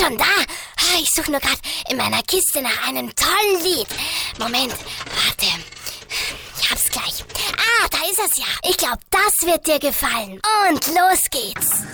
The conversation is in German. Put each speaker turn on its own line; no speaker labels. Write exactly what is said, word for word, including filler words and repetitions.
schon da? Ah, Ich suche nur gerade in meiner Kiste nach einem tollen Lied. Moment, warte. Ich hab's gleich. Ah, da ist es ja. Ich glaube, das wird dir gefallen. Und los geht's.